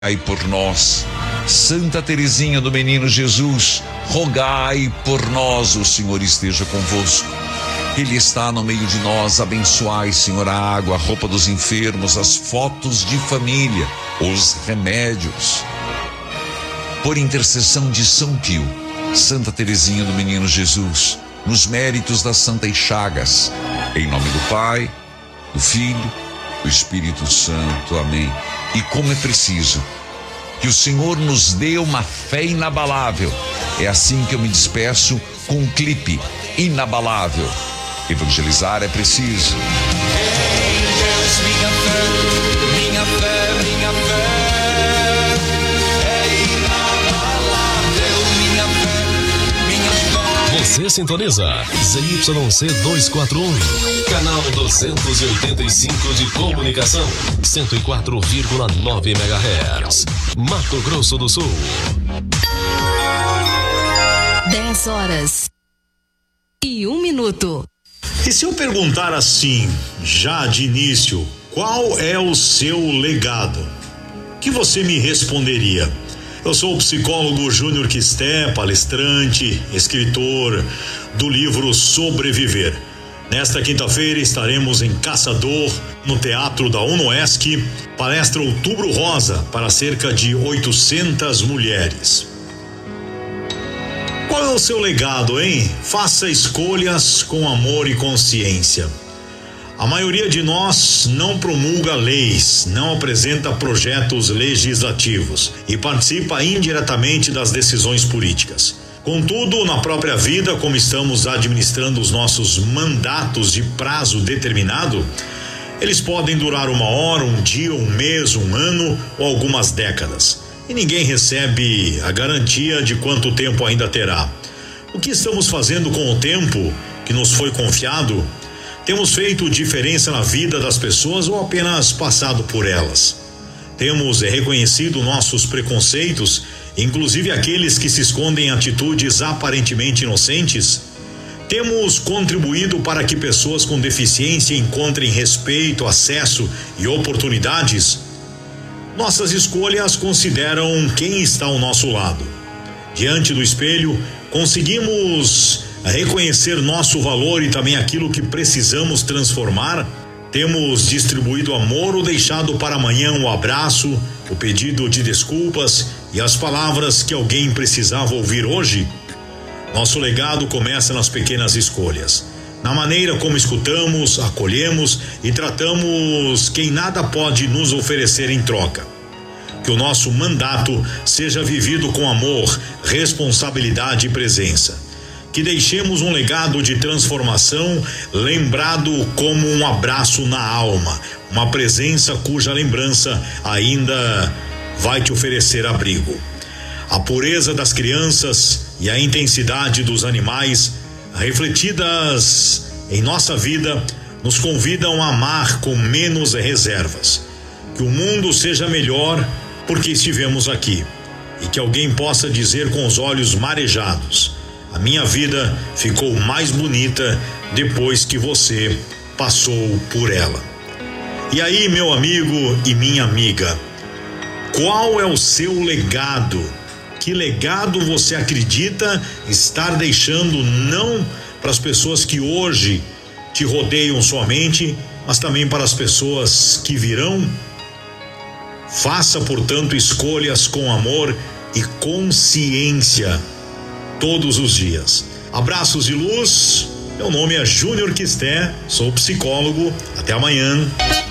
rogai por nós. Santa Teresinha do Menino Jesus, rogai por nós. O Senhor esteja convosco. Ele está no meio de nós. Abençoai, Senhor, a água, a roupa dos enfermos, as fotos de família, os remédios. Por intercessão de São Pio, Santa Teresinha do Menino Jesus, nos méritos das Santas Chagas, em nome do Pai, do Filho, do Espírito Santo. Amém. E como é preciso que o Senhor nos dê uma fé inabalável. É assim que eu me despeço com um clipe inabalável. Evangelizar é preciso. Em Deus, minha fé, minha fé, minha fé é inabalável. Minha fé, minha fé. Você sintoniza ZYC 241, canal 285 de comunicação, 104,9 MHz, Mato Grosso do Sul. 10h01. E se eu perguntar assim, já de início, qual é o seu legado? O que você me responderia? Eu sou o psicólogo Júnior Quisté, palestrante, escritor do livro Sobreviver. Nesta quinta-feira estaremos em Caçador, no Teatro da UNOESC, palestra Outubro Rosa para cerca de 800 mulheres. Qual é o seu legado, hein? Faça escolhas com amor e consciência. A maioria de nós não promulga leis, não apresenta projetos legislativos e participa indiretamente das decisões políticas. Contudo, na própria vida, como estamos administrando os nossos mandatos de prazo determinado, eles podem durar 1 hora, 1 dia, 1 mês, 1 ano ou algumas décadas. E ninguém recebe a garantia de quanto tempo ainda terá. O que estamos fazendo com o tempo que nos foi confiado? Temos feito diferença na vida das pessoas ou apenas passado por elas? Temos reconhecido nossos preconceitos, inclusive aqueles que se escondem em atitudes aparentemente inocentes? Temos contribuído para que pessoas com deficiência encontrem respeito, acesso e oportunidades? Nossas escolhas consideram quem está ao nosso lado. Diante do espelho, conseguimos reconhecer nosso valor e também aquilo que precisamos transformar? Temos distribuído amor ou deixado para amanhã o abraço, o pedido de desculpas e as palavras que alguém precisava ouvir hoje? Nosso legado começa nas pequenas escolhas, na maneira como escutamos, acolhemos e tratamos quem nada pode nos oferecer em troca. Que o nosso mandato seja vivido com amor, responsabilidade e presença. Que deixemos um legado de transformação, lembrado como um abraço na alma, uma presença cuja lembrança ainda vai te oferecer abrigo. A pureza das crianças e a intensidade dos animais, refletidas em nossa vida, nos convidam a amar com menos reservas. Que o mundo seja melhor porque estivemos aqui e que alguém possa dizer com os olhos marejados: a minha vida ficou mais bonita depois que você passou por ela. E aí, meu amigo e minha amiga, qual é o seu legado? Que legado você acredita estar deixando, não para as pessoas que hoje te rodeiam somente, mas também para as pessoas que virão? Faça, portanto, escolhas com amor e consciência todos os dias. Abraços de luz. Meu nome é Júnior Quisté, sou psicólogo. Até amanhã.